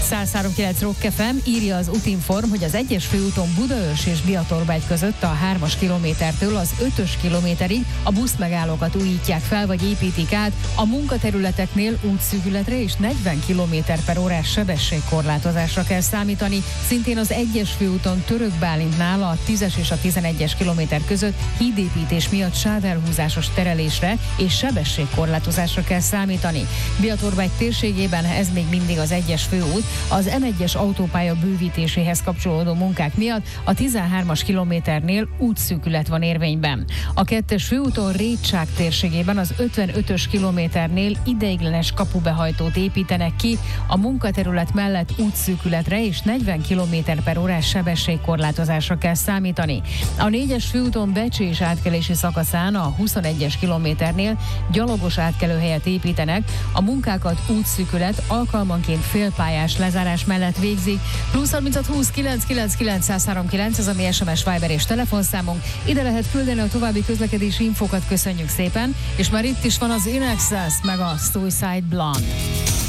103.9 Rock FM, írja az Útinform, hogy az 1-es főúton Budaörs és Biatorbágy között a 3-as kilométertől az 5-ös kilométerig a buszmegállókat újítják fel vagy építik át, a munkaterületeknél útszűkületre és 40 km/h sebességkorlátozásra kell számítani. Szintén az 1-es főúton Török Bálintnál a 10-es és a 11-es kilométer között hídépítés miatt sávelhúzásos terelésre és sebességkorlátozásra kell számítani. Biatorbágy térségében ez még mindig az 1-es főút, az M1-es autópálya bővítéséhez kapcsolódó munkák miatt a 13-as kilométernél útszűkület van érvényben. A 2-es főúton Rétság térségében az 55-ös kilométernél ideiglenes kapubehajtót építenek ki, a munkaterület mellett útszűkületre és 40 km/h sebességkorlátozásra kell számítani. A 4-es főúton Becsés átkelési szakaszán a 21-es kilométernél gyalogos átkelőhelyet építenek, a munkákat útszűkület alkalmanként félpályás lezárás mellett végzik. Plusz 36 20 999 103 9, ez a mi SMS, Viber és telefonszámunk. Ide lehet küldeni a további közlekedési infokat, köszönjük szépen, és már itt is van az In Excess meg a Suicide Blonde.